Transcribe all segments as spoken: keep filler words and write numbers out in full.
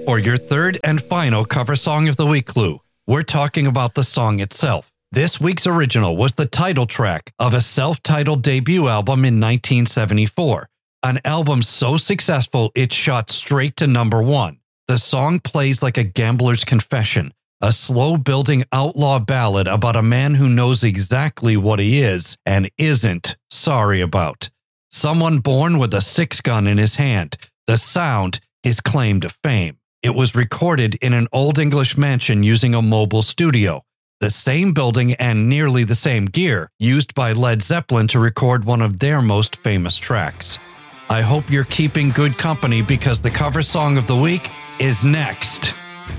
for your third and final cover song of the week clue. We're talking about the song itself. This week's original was the title track of a self-titled debut album in nineteen seventy-four, an album so successful it shot straight to number one. The song plays like a gambler's confession, a slow-building outlaw ballad about a man who knows exactly what he is and isn't sorry about. Someone born with a six-gun in his hand, the sound, his claim to fame. It was recorded in an Old English mansion using a mobile studio, the same building and nearly the same gear used by Led Zeppelin to record one of their most famous tracks. I hope you're keeping good company because the cover song of the week is next.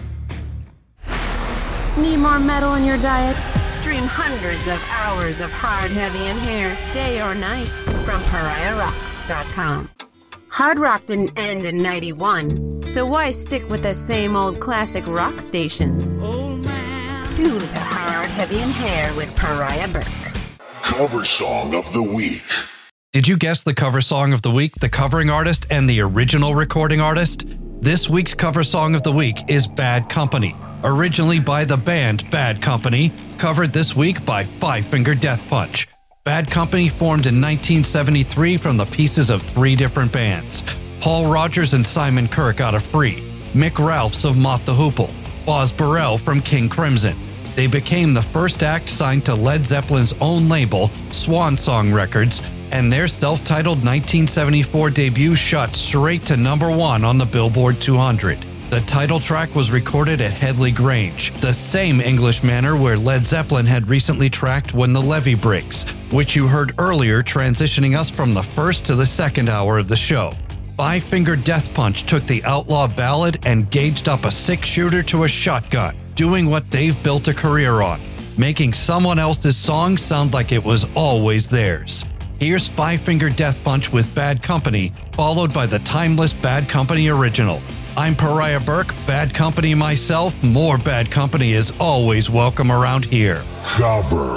Need more metal in your diet? Stream hundreds of hours of Hard, Heavy, and Hair, day or night, from pariah rocks dot com. Hard rock didn't end in ninety-one, so why stick with the same old classic rock stations? Tune to Hard, Heavy, and Hair with Pariah Burke. Cover song of the week. Did you guess the cover song of the week, the covering artist, and the original recording artist? This week's cover song of the week is Bad Company, originally by the band Bad Company, covered this week by Five Finger Death Punch. Bad Company formed in nineteen seventy-three from the pieces of three different bands: Paul Rogers and Simon Kirke out of Free, Mick Ralphs of Mott the Hoople, Boz Burrell from King Crimson. They became the first act signed to Led Zeppelin's own label, Swan Song Records, and their self-titled nineteen seventy-four debut shot straight to number one on the Billboard two hundred. The title track was recorded at Headley Grange, the same English manor where Led Zeppelin had recently tracked When the Levee Breaks, which you heard earlier, transitioning us from the first to the second hour of the show. Five Finger Death Punch took the outlaw ballad and gauged up a six-shooter to a shotgun, doing what they've built a career on, making someone else's song sound like it was always theirs. Here's Five Finger Death Punch with Bad Company, followed by the timeless Bad Company original. I'm Pariah Burke, Bad Company myself. More Bad Company is always welcome around here. Cover